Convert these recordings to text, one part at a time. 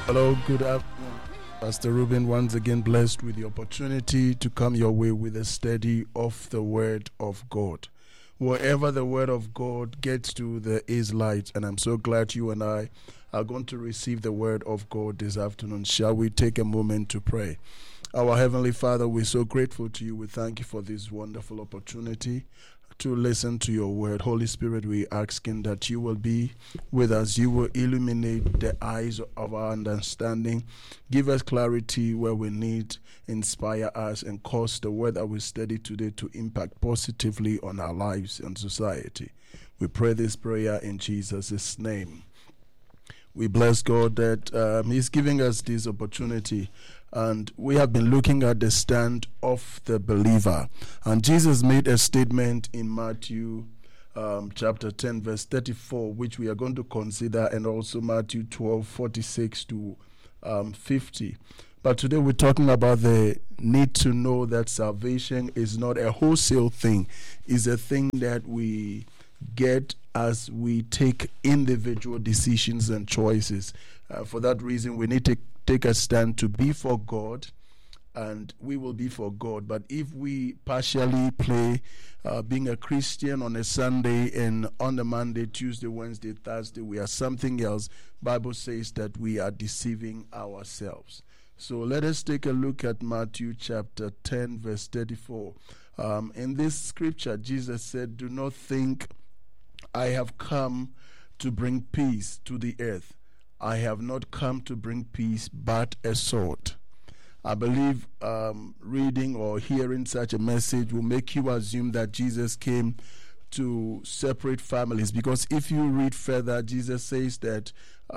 Hello, good afternoon. Pastor Ruben, once again blessed with the opportunity to come your way with a study of the Word of God. Wherever the Word of God gets to, there is light, and I'm so glad you and I are going to receive the Word of God this afternoon. Shall we take a moment to pray? Our Heavenly Father, we're so grateful to you. We thank you for this wonderful opportunity to listen to your word. Holy Spirit, we asking that you will be with us. You will illuminate the eyes of our understanding. Give us clarity where we need, inspire us, and cause the word that we study today to impact positively on our lives and society. We pray this prayer in Jesus' name. We bless God that He's giving us this opportunity. And we have been looking at the stand of the believer. And Jesus made a statement in Matthew chapter 10, verse 34, which we are going to consider, and also Matthew 12, 46 to 50. But today we're talking about the need to know that salvation is not a wholesale thing. It's a thing that we get as we take individual decisions and choices. For that reason, we need to take a stand to be for God, and we will be for God. But if we partially play being a Christian on a Sunday, and on the Monday, Tuesday, Wednesday, Thursday, we are something else, Bible says that we are deceiving ourselves. So let us take a look at Matthew chapter 10, verse 34. In this scripture, Jesus said, "Do not think I have come to bring peace to the earth. I have not come to bring peace, but a sword." I believe reading or hearing such a message will make you assume that Jesus came to separate families. Because if you read further, Jesus says that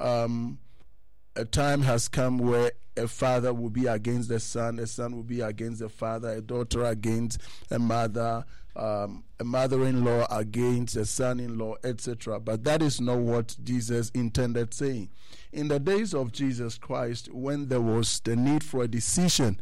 a time has come where a father will be against a son will be against the father, a daughter against a mother, a mother-in-law against a son-in-law, etc. But that is not what Jesus intended saying. In the days of Jesus Christ, when there was the need for a decision,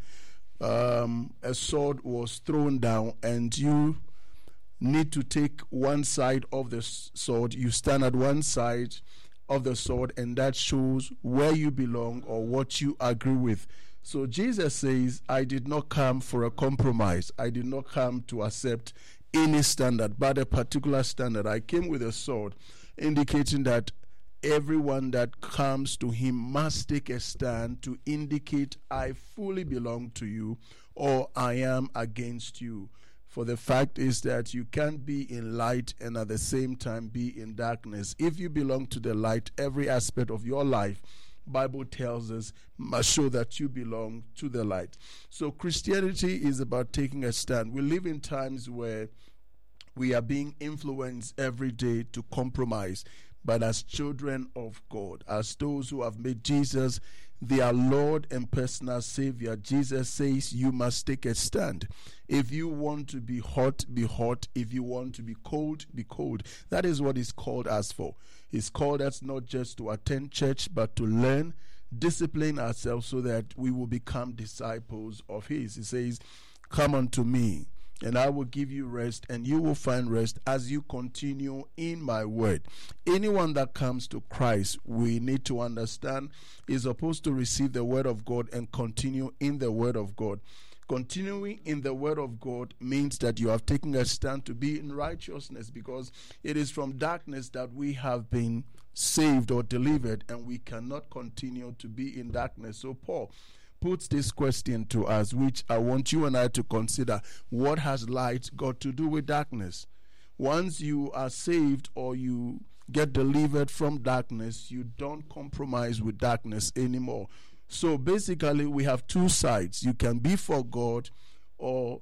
a sword was thrown down, and you need to take one side of the sword. You stand at one side of the sword, and that shows where you belong or what you agree with. So Jesus says, I did not come for a compromise. I did not come to accept any standard, but a particular standard. I came with a sword, indicating that everyone that comes to him must take a stand to indicate, I fully belong to you, or I am against you. For the fact is that you can't be in light and at the same time be in darkness. If you belong to the light, every aspect of your life, Bible tells us, must show that you belong to the light. So Christianity is about taking a stand. We live in times where we are being influenced every day to compromise. But as children of God, as those who have made Jesus their Lord and personal Savior, Jesus says you must take a stand. If you want to be hot, be hot. If you want to be cold, be cold. That is what He's called us for. He's called us not just to attend church, but to learn, discipline ourselves so that we will become disciples of His. He says, "Come unto me, and I will give you rest, and you will find rest as you continue in my word." Anyone that comes to Christ, we need to understand, is supposed to receive the word of God and continue in the word of God. Continuing in the word of God means that you have taken a stand to be in righteousness, because it is from darkness that we have been saved or delivered, and we cannot continue to be in darkness. So Paul puts this question to us, which I want you and I to consider. What has light got to do with darkness? Once you are saved or you get delivered from darkness, you don't compromise with darkness anymore. So basically, we have two sides. You can be for God or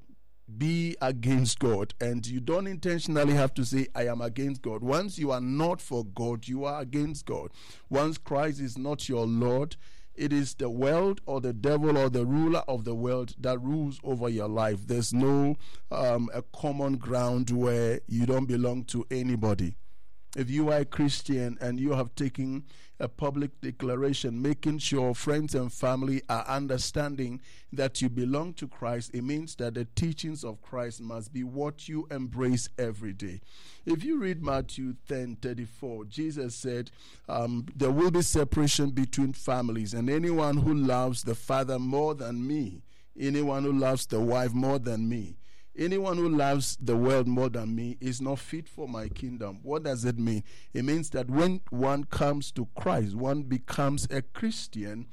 be against God. And you don't intentionally have to say, I am against God. Once you are not for God, you are against God. Once Christ is not your Lord, it is the world or the devil or the ruler of the world that rules over your life. There's no a common ground where you don't belong to anybody. If you are a Christian and you have taken a public declaration, making sure friends and family are understanding that you belong to Christ, it means that the teachings of Christ must be what you embrace every day. If you read Matthew 10:34, Jesus said, there will be separation between families, and anyone who loves the father more than me, anyone who loves the wife more than me, anyone who loves the world more than me is not fit for my kingdom. What does it mean? It means that when one comes to Christ, one becomes a Christian,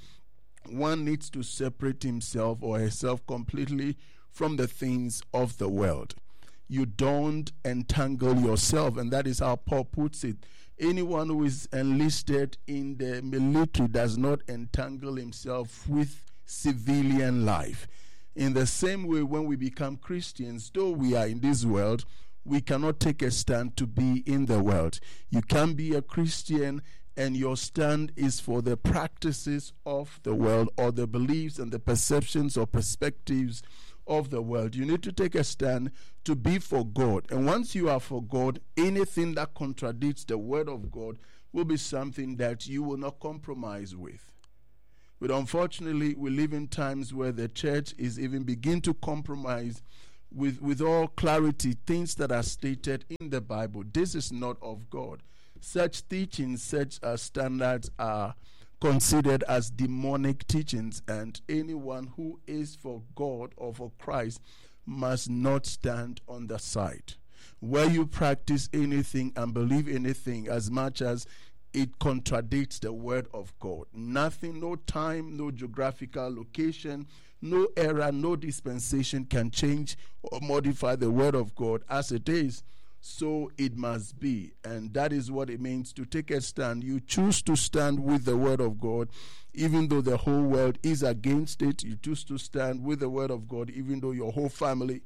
one needs to separate himself or herself completely from the things of the world. You don't entangle yourself, and that is how Paul puts it. Anyone who is enlisted in the military does not entangle himself with civilian life. In the same way, when we become Christians, though we are in this world, we cannot take a stand to be in the world. You can be a Christian and your stand is for the practices of the world or the beliefs and the perceptions or perspectives of the world. You need to take a stand to be for God. And once you are for God, anything that contradicts the word of God will be something that you will not compromise with. But unfortunately, we live in times where the church is even begin to compromise with all clarity things that are stated in the Bible. This is not of God. Such teachings, such standards are considered as demonic teachings, and anyone who is for God or for Christ must not stand on the side. Where you practice anything and believe anything as much as it contradicts the word of God. Nothing, no time, no geographical location, no era, no dispensation can change or modify the word of God as it is. So it must be. And that is what it means to take a stand. You choose to stand with the word of God, even though the whole world is against it. You choose to stand with the word of God, even though your whole family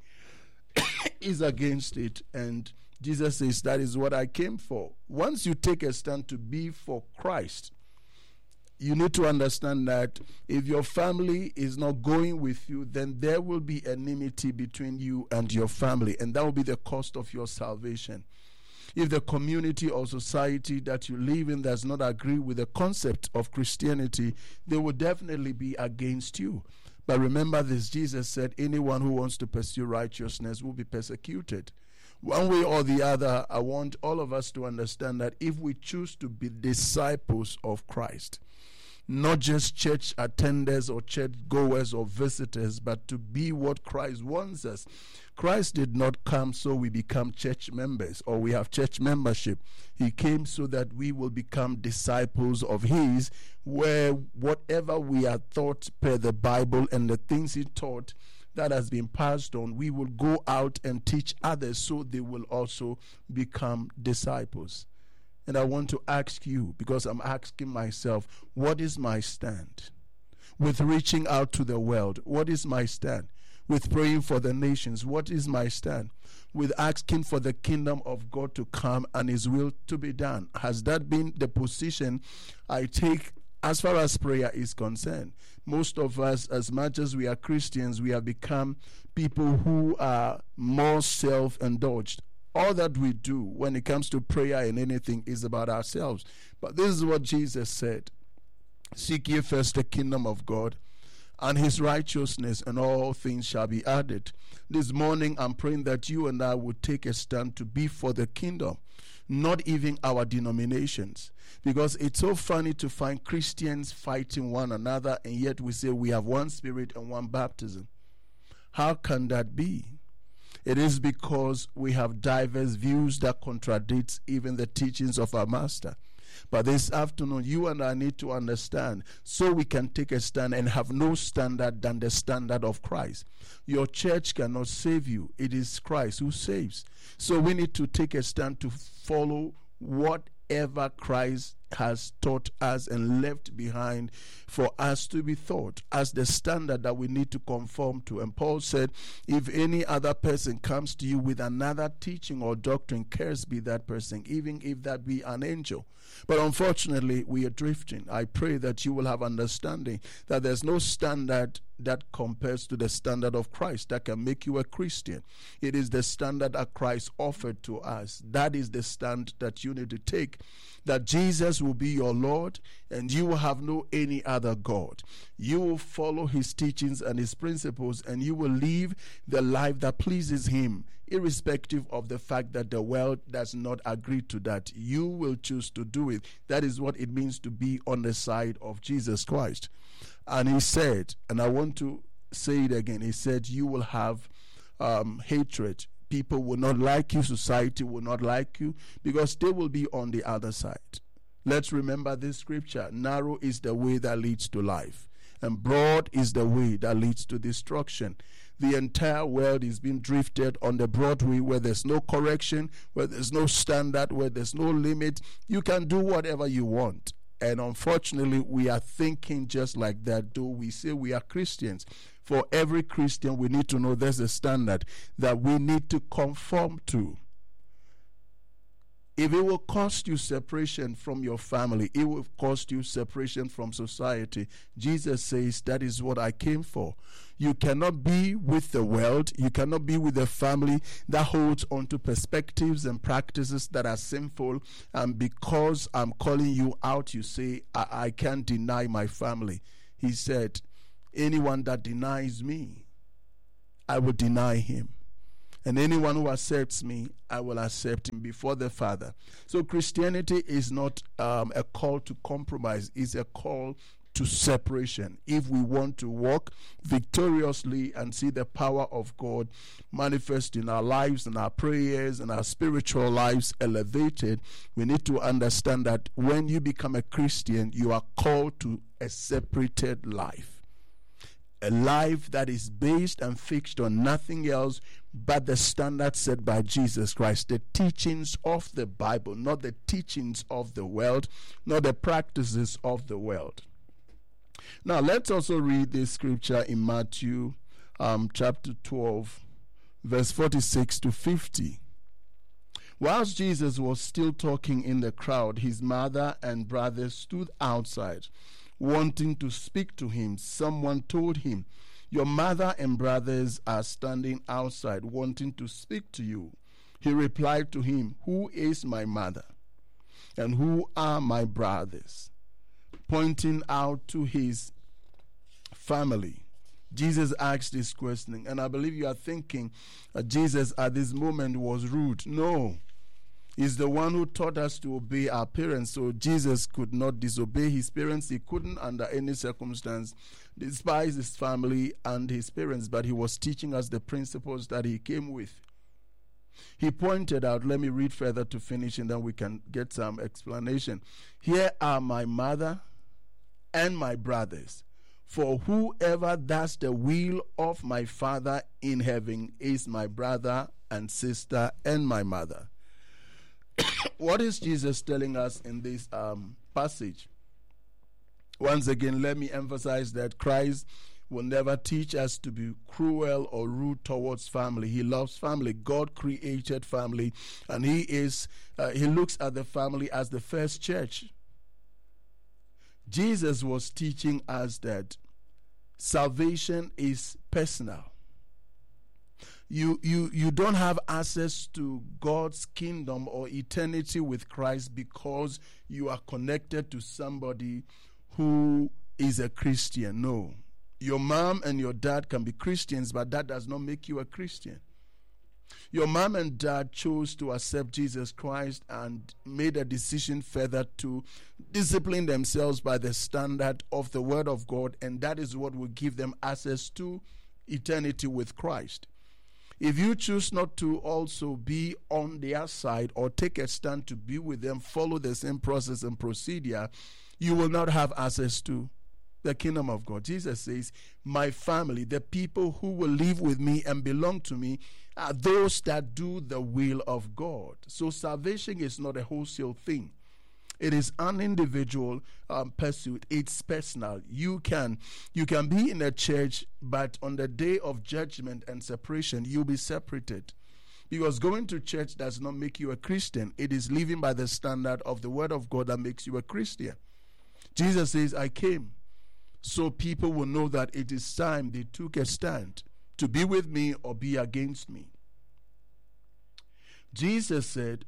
is against it. And Jesus says, that is what I came for. Once you take a stand to be for Christ, you need to understand that if your family is not going with you, then there will be enmity between you and your family, and that will be the cost of your salvation. If the community or society that you live in does not agree with the concept of Christianity, they will definitely be against you. But remember this, Jesus said, anyone who wants to pursue righteousness will be persecuted. One way or the other, I want all of us to understand that if we choose to be disciples of Christ, not just church attenders or church goers or visitors, but to be what Christ wants us. Christ did not come so we become church members or we have church membership. He came so that we will become disciples of His, where whatever we are taught per the Bible and the things He taught that has been passed on, we will go out and teach others so they will also become disciples. And I want to ask you, because I'm asking myself, what is my stand? With reaching out to the world, what is my stand? With praying for the nations, what is my stand? With asking for the kingdom of God to come and His will to be done, has that been the position I take as far as prayer is concerned? Most of us, as much as we are Christians, we have become people who are more self-indulged. All that we do when it comes to prayer and anything is about ourselves. But this is what Jesus said. Seek ye first the kingdom of God and His righteousness, and all things shall be added. This morning I'm praying that you and I would take a stand to be for the kingdom, not even our denominations. Because it's so funny to find Christians fighting one another, and yet we say we have one spirit and one baptism. How can that be? It is because we have diverse views that contradicts even the teachings of our Master. But this afternoon, you and I need to understand so we can take a stand and have no standard than the standard of Christ. Your church cannot save you. It is Christ who saves. So we need to take a stand to follow whatever Christ has taught us and left behind for us to be taught as the standard that we need to conform to. And Paul said, if any other person comes to you with another teaching or doctrine, cursed be that person, even if that be an angel. But unfortunately, we are drifting. I pray that you will have understanding that there's no standard that compares to the standard of Christ that can make you a Christian. It is the standard that Christ offered to us. That is the stand that you need to take, that Jesus will be your Lord and you will have no any other God. You will follow his teachings and his principles, and you will live the life that pleases him, irrespective of the fact that the world does not agree to that. You will choose to do it. That is what it means to be on the side of Jesus Christ. And he said, and I want to say it again, he said, you will have hatred. People will not like you. Society will not like you because they will be on the other side. Let's remember this scripture. Narrow is the way that leads to life, and broad is the way that leads to destruction. The entire world is being drifted on the broad way, where there's no correction, where there's no standard, where there's no limit. You can do whatever you want. And unfortunately, we are thinking just like that, though we say we are Christians. For every Christian, we need to know there's a standard that we need to conform to. If it will cost you separation from your family, it will cost you separation from society. Jesus says that is what I came for. You cannot be with the world. You cannot be with a family that holds on to perspectives and practices that are sinful. And because I'm calling you out, you say, I can't deny my family. He said, anyone that denies me, I will deny him. And anyone who accepts me, I will accept him before the Father. So Christianity is not a call to compromise. It's a call to separation. If we want to walk victoriously and see the power of God manifest in our lives and our prayers and our spiritual lives elevated, we need to understand that when you become a Christian, you are called to a separated life. A life that is based and fixed on nothing else but the standards set by Jesus Christ, the teachings of the Bible, not the teachings of the world, not the practices of the world. Now, let's also read this scripture in Matthew chapter 12, verse 46 to 50. Whilst Jesus was still talking in the crowd, his mother and brothers stood outside, wanting to speak to him. Someone told him, your mother and brothers are standing outside wanting to speak to you. He replied to him, who is my mother and who are my brothers? Pointing out to his family. Jesus asked this question, and I believe you are thinking that Jesus at this moment was rude. No. He's the one who taught us to obey our parents. So Jesus could not disobey his parents. He couldn't under any circumstance despise his family and his parents, but he was teaching us the principles that he came with. He pointed out, let me read further to finish and then we can get some explanation. Here are my mother and my brothers. For whoever does the will of my Father in heaven is my brother and sister and my mother. What is Jesus telling us in this passage? Once again, let me emphasize that Christ will never teach us to be cruel or rude towards family. He loves family. God created family, and he looks at the family as the first church. Jesus was teaching us that salvation is personal. You don't have access to God's kingdom or eternity with Christ because you are connected to somebody who is a Christian. No. Your mom and your dad can be Christians, but that does not make you a Christian. Your mom and dad chose to accept Jesus Christ and made a decision further to discipline themselves by the standard of the Word of God, and that is what will give them access to eternity with Christ. If you choose not to also be on their side or take a stand to be with them, follow the same process and procedure, you will not have access to the kingdom of God. Jesus says, my family, the people who will live with me and belong to me, are those that do the will of God. So salvation is not a wholesale thing. It is an individual pursuit. It's personal. You can be in a church, but on the day of judgment and separation, you'll be separated. Because going to church does not make you a Christian. It is living by the standard of the Word of God that makes you a Christian. Jesus says, I came so people will know that it is time they took a stand to be with me or be against me. Jesus said,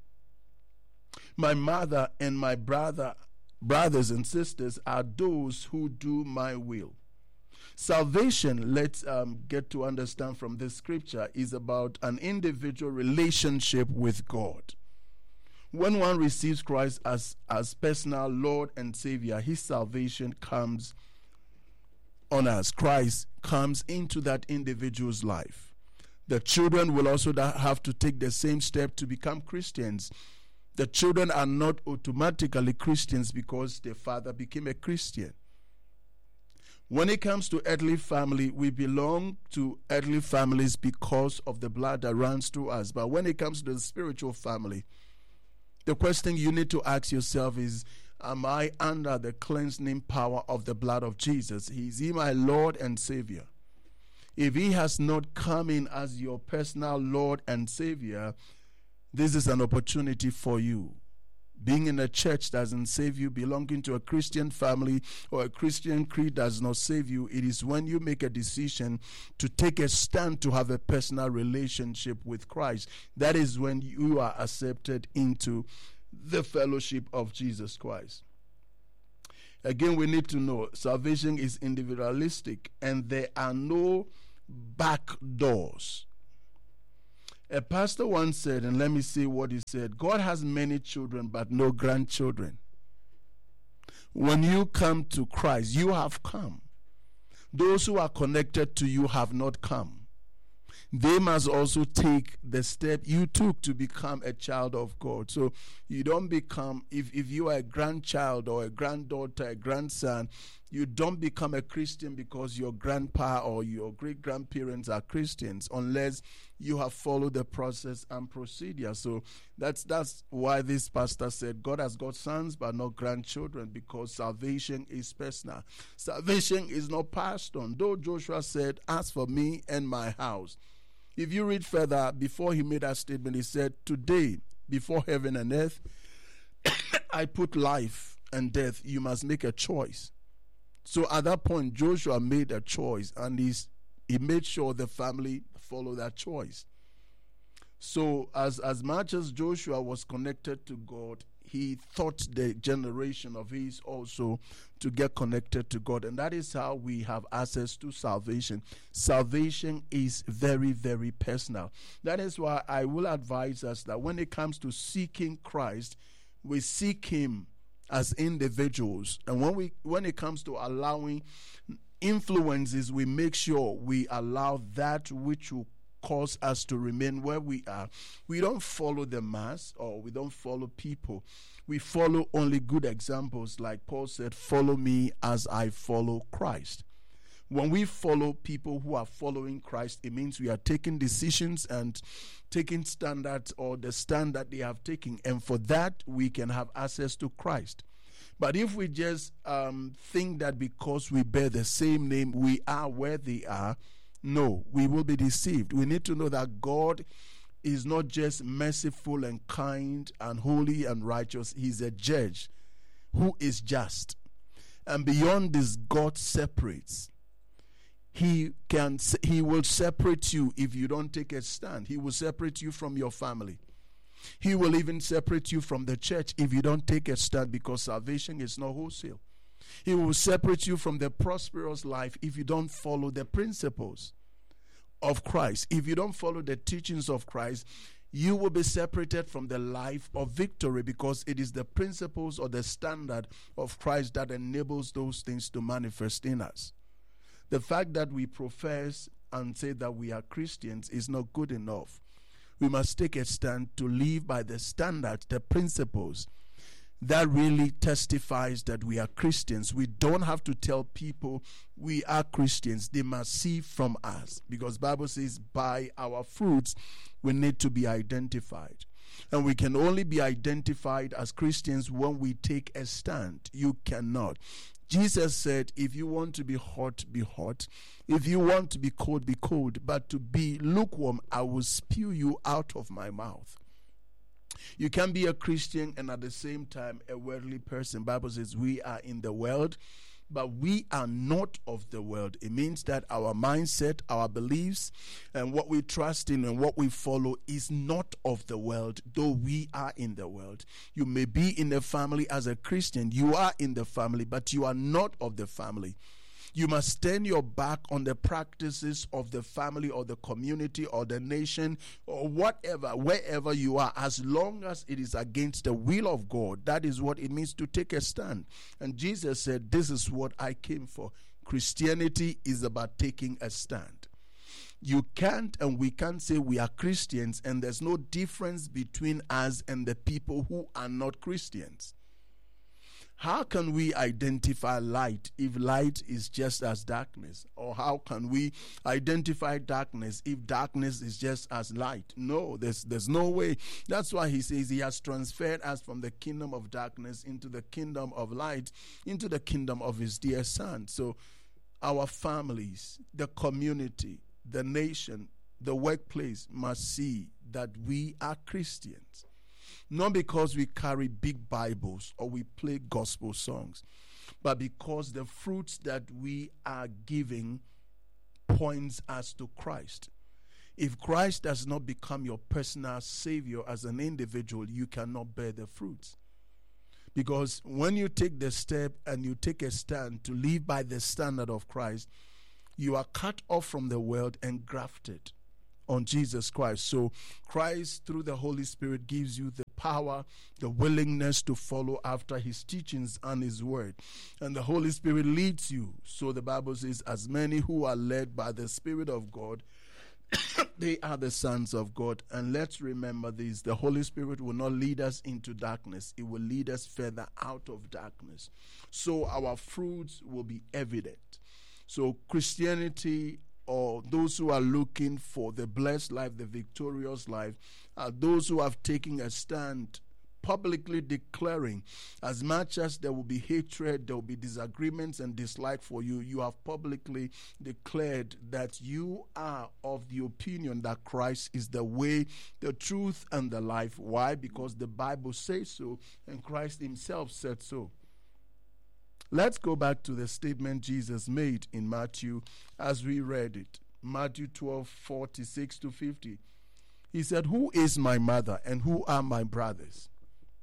my mother and my brothers and sisters are those who do my will. Salvation, let's get to understand from this scripture, is about an individual relationship with God. When one receives Christ as personal Lord and Savior, his salvation comes on us. Christ comes into that individual's life. The children will also have to take the same step to become Christians. The children are not automatically Christians because their father became a Christian. When it comes to earthly family, we belong to earthly families because of the blood that runs through us. But when it comes to the spiritual family, the question you need to ask yourself is, am I under the cleansing power of the blood of Jesus? Is he my Lord and Savior? If he has not come in as your personal Lord and Savior, this is an opportunity for you. Being in a church doesn't save you. Belonging to a Christian family or a Christian creed does not save you. It is when you make a decision to take a stand to have a personal relationship with Christ. That is when you are accepted into the fellowship of Jesus Christ. Again, we need to know salvation is individualistic and there are no back doors. A pastor once said, and let me see what he said, God has many children but no grandchildren. When you come to Christ, you have come. Those who are connected to you have not come. They must also take the step you took to become a child of God. So you don't become, if you are a grandchild or a granddaughter, a grandson, you don't become a Christian because your grandpa or your great-grandparents are Christians unless you have followed the process and procedure. So that's why this pastor said God has got sons but not grandchildren, because salvation is personal. Salvation is not passed on. Though Joshua said, as for me and my house. If you read further, before he made that statement, he said, today, before heaven and earth, I put life and death. You must make a choice. So at that point, Joshua made a choice, and he made sure the family followed that choice. So as much as Joshua was connected to God, he taught the generation of his also to get connected to God. And that is how we have access to salvation. Salvation is very, very personal. That is why I will advise us that when it comes to seeking Christ, we seek him as individuals. And when it comes to allowing influences, we make sure we allow that which will cause us to remain where we are. We don't follow the mass, or we don't follow people. We follow only good examples. Like Paul said, follow me as I follow Christ. When we follow people who are following Christ, it means we are taking decisions and taking standards, or the stand that they have taken, and for that we can have access to Christ. But if we just think that because we bear the same name, we are where they are, no, we will be deceived. We need to know that God is not just merciful and kind and holy and righteous. He's a judge who is just. And beyond this, God separates. He will separate you if you don't take a stand. He will separate you from your family. He will even separate you from the church if you don't take a stand, because salvation is not wholesale. He will separate you from the prosperous life if you don't follow the principles of Christ. If you don't follow the teachings of Christ, you will be separated from the life of victory, because it is the principles or the standard of Christ that enables those things to manifest in us. The fact that we profess and say that we are Christians is not good enough. We must take a stand to live by the standards, the principles that really testifies that we are Christians. We don't have to tell people we are Christians. They must see from us, because Bible says by our fruits we need to be identified. And we can only be identified as Christians when we take a stand. You cannot. Jesus said, if you want to be hot, be hot. If you want to be cold, be cold. But to be lukewarm, I will spew you out of my mouth. You can be a Christian and at the same time a worldly person. Bible says we are in the world, but we are not of the world. It means that our mindset, our beliefs, and what we trust in and what we follow is not of the world, though we are in the world. You may be in the family as a Christian. You are in the family, but you are not of the family. You must turn your back on the practices of the family or the community or the nation or whatever, wherever you are, as long as it is against the will of God. That is what it means to take a stand. And Jesus said, this is what I came for. Christianity is about taking a stand. You can't and we can't say we are Christians and there's no difference between us and the people who are not Christians. How can we identify light if light is just as darkness? Or how can we identify darkness if darkness is just as light? No, there's no way. That's why he says he has transferred us from the kingdom of darkness into the kingdom of light, into the kingdom of his dear son. So our families, the community, the nation, the workplace must see that we are Christians. Not because we carry big Bibles or we play gospel songs, but because the fruits that we are giving points us to Christ. If Christ does not become your personal savior as an individual, you cannot bear the fruits. Because when you take the step and you take a stand to live by the standard of Christ, you are cut off from the world and grafted on Jesus Christ. So Christ, through the Holy Spirit, gives you the power, the willingness to follow after his teachings and his word. And the Holy Spirit leads you. So the Bible says, as many who are led by the Spirit of God, they are the sons of God. And let's remember this, the Holy Spirit will not lead us into darkness. It will lead us further out of darkness. So our fruits will be evident. So Christianity, or those who are looking for the blessed life, the victorious life, are those who have taken a stand, publicly declaring, as much as there will be hatred, there will be disagreements and dislike for you, you have publicly declared that you are of the opinion that Christ is the way, the truth, and the life. Why? Because the Bible says so, and Christ himself said so. Let's go back to the statement Jesus made in Matthew as we read it. Matthew 12:46-50. He said, who is my mother and who are my brothers?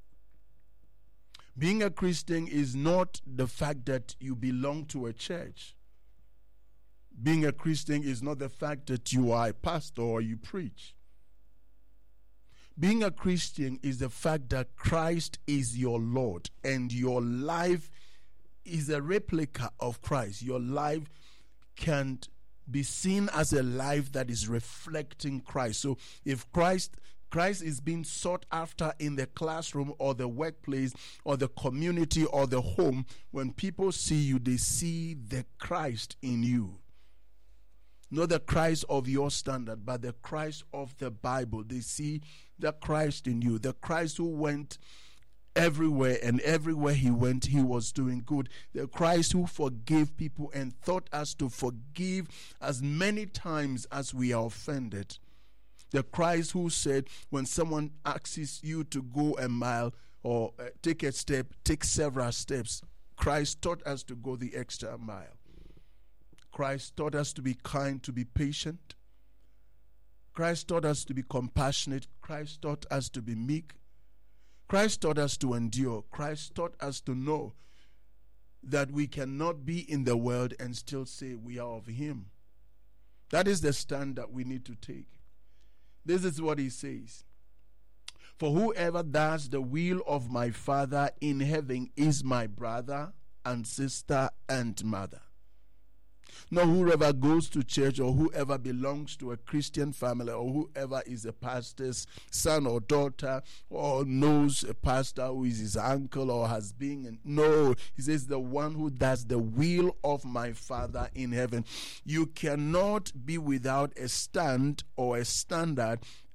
Being a Christian is not the fact that you belong to a church. Being a Christian is not the fact that you are a pastor or you preach. Being a Christian is the fact that Christ is your Lord and your life is a replica of Christ. Your life can be seen as a life that is reflecting Christ. So if Christ is being sought after in the classroom or the workplace or the community or the home, when people see you, they see the Christ in you. Not the Christ of your standard, but the Christ of the Bible. They see the Christ in you, the Christ who went everywhere, and everywhere he went, he was doing good. The Christ who forgave people and taught us to forgive as many times as we are offended. The Christ who said, when someone asks you to go a mile or take a step, take several steps. Christ taught us to go the extra mile. Christ taught us to be kind, to be patient. Christ taught us to be compassionate. Christ taught us to be meek. Christ taught us to endure. Christ taught us to know that we cannot be in the world and still say we are of him. That is the stand that we need to take. This is what he says. For whoever does the will of my Father in heaven is my brother and sister and mother. Not whoever goes to church or whoever belongs to a Christian family or whoever is a pastor's son or daughter or knows a pastor who is his uncle or has been. No, he says the one who does the will of my Father in heaven. You cannot be without a stand or a standard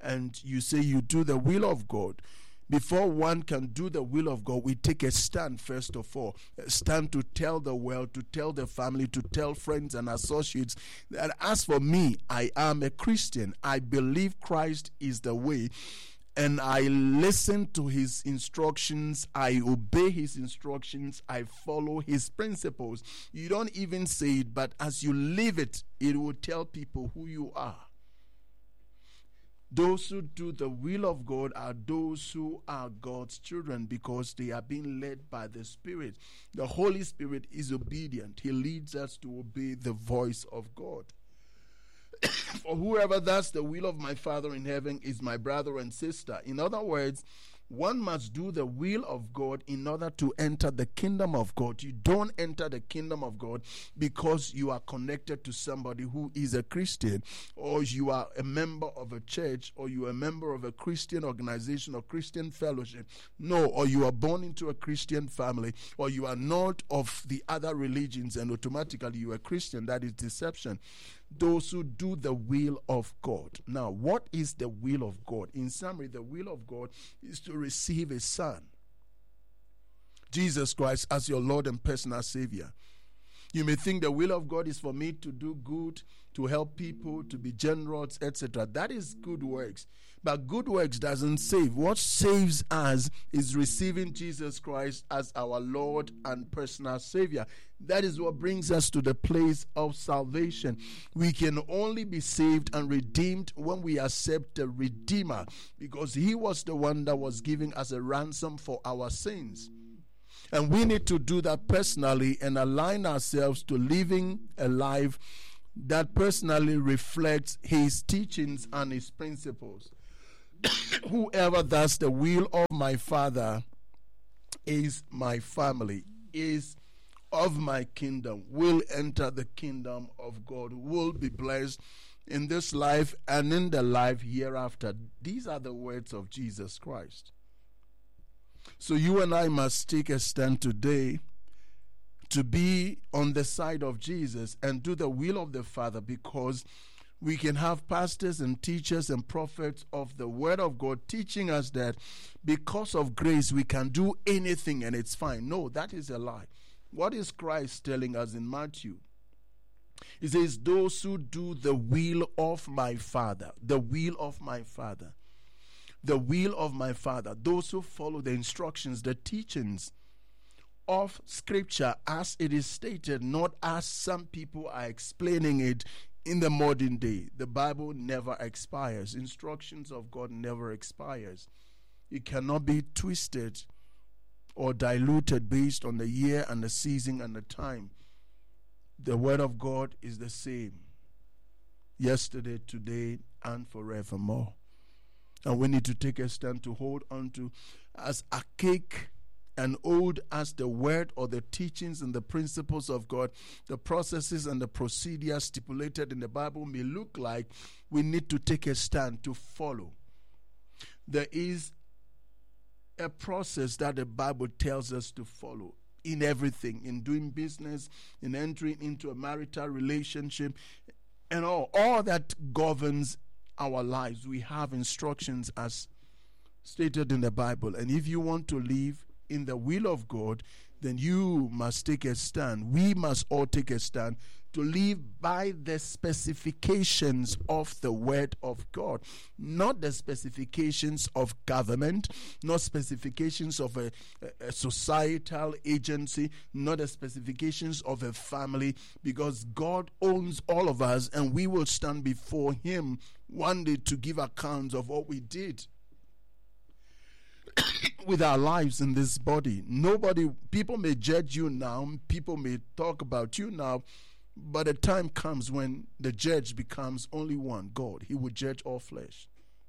and you say you do the will of God, before one can do the will of God, we take a stand first of all. A stand to tell the world, to tell the family, to tell friends and associates that as for me, I am a Christian. I believe Christ is the way, and I listen to his instructions. I obey his instructions. I follow his principles. You don't even say it, but as you live it, it will tell people who you are. Those who do the will of God are those who are God's children because they are being led by the Spirit. The Holy Spirit is obedient. He leads us to obey the voice of God. For whoever does the will of my Father in heaven is my brother and sister. In other words, one must do the will of God in order to enter the kingdom of God. You don't enter the kingdom of God because you are connected to somebody who is a Christian, or you are a member of a church, or you are a member of a Christian organization or Christian fellowship. No, or you are born into a Christian family, or you are not of the other religions and automatically you are a Christian. That is deception. Those who do the will of God. Now, what is the will of God? In summary, the will of God is to receive a son, Jesus Christ, as your Lord and personal Savior. You may think the will of God is for me to do good, to help people, to be generous, etc. That is good works. But good works doesn't save. What saves us is receiving Jesus Christ as our Lord and personal Savior. That is what brings us to the place of salvation. We can only be saved and redeemed when we accept the Redeemer, because he was the one that was giving us a ransom for our sins. And we need to do that personally and align ourselves to living a life that personally reflects his teachings and his principles. Whoever does the will of my Father is my family, is of my kingdom, will enter the kingdom of God, will be blessed in this life and in the life hereafter. These are the words of Jesus Christ. So you and I must take a stand today to be on the side of Jesus and do the will of the Father, because we can have pastors and teachers and prophets of the Word of God teaching us that because of grace we can do anything and it's fine. No, that is a lie. What is Christ telling us in Matthew? He says, those who do the will of my Father, the will of my Father. The will of my Father, those who follow the instructions, the teachings of Scripture as it is stated, not as some people are explaining it in the modern day. The Bible never expires. Instructions of God never expires. It cannot be twisted or diluted based on the year and the season and the time. The Word of God is the same yesterday, today, and forevermore. And we need to take a stand to hold on to as archaic and old as the word or the teachings and the principles of God, the processes and the procedures stipulated in the Bible may look like. We need to take a stand to follow. There is a process that the Bible tells us to follow in everything, in doing business, in entering into a marital relationship, and all that governs our lives. We have instructions as stated in the Bible, and if you want to live in the will of God, then you must take a stand. We must all take a stand to live by the specifications of the Word of God, not the specifications of government, not specifications of a societal agency, not the specifications of a family, because God owns all of us and we will stand before Him one day to give accounts of what we did with our lives in this body. People may judge you now, people may talk about you now, but a time comes when the judge becomes only one, God. He will judge all flesh.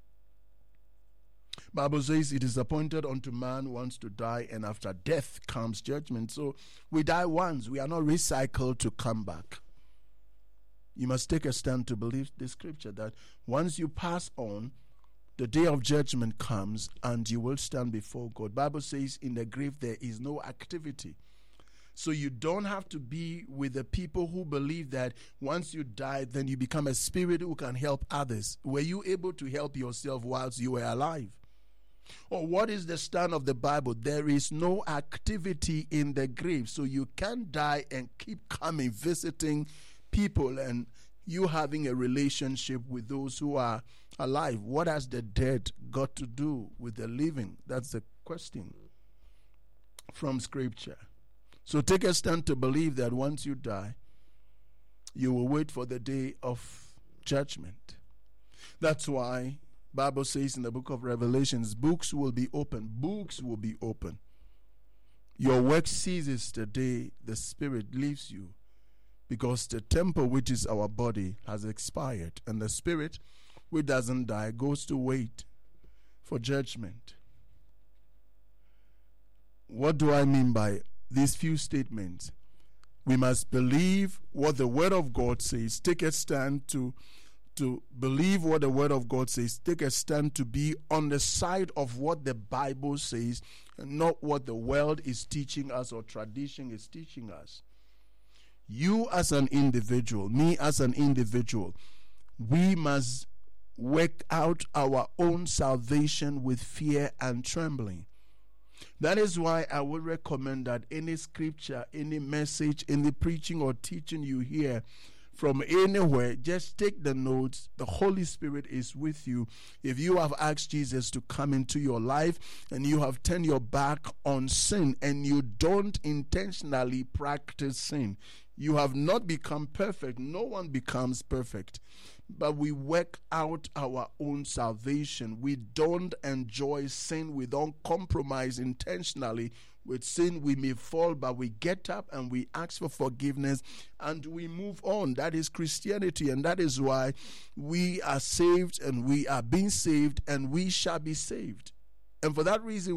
Bible says it is appointed unto man once to die, and after death comes judgment. So we die once. We are not recycled to come back. You must take a stand to believe the scripture that once you pass on, the day of judgment comes and you will stand before God. Bible says in the grave there is no activity. So you don't have to be with the people who believe that once you die, then you become a spirit who can help others. Were you able to help yourself whilst you were alive? Or what is the stand of the Bible? There is no activity in the grave. So you can't die and keep coming, visiting people, and you having a relationship with those who are alive. What has the dead got to do with the living? That's the question from Scripture. So take a stand to believe that once you die, you will wait for the day of judgment. That's why Bible says in the book of Revelations, books will be open. Books will be open. Your work ceases the day the spirit leaves you, because the temple, which is our body, has expired, and the spirit, which doesn't die, goes to wait for judgment. What do I mean by these few statements? We must believe what the Word of God says. Take a stand to believe what the Word of God says. Take a stand to be on the side of what the Bible says, and not what the world is teaching us or tradition is teaching us. You as an individual, me as an individual, we must work out our own salvation with fear and trembling. That is why I would recommend that any scripture, any message, any preaching or teaching you hear from anywhere, just take the notes. The Holy Spirit is with you. If you have asked Jesus to come into your life and you have turned your back on sin and you don't intentionally practice sin, you have not become perfect. No one becomes perfect. But we work out our own salvation. We don't enjoy sin. We don't compromise intentionally with sin. We may fall, but we get up and we ask for forgiveness and we move on. That is Christianity, and that is why we are saved and we are being saved and we shall be saved. And for that reason,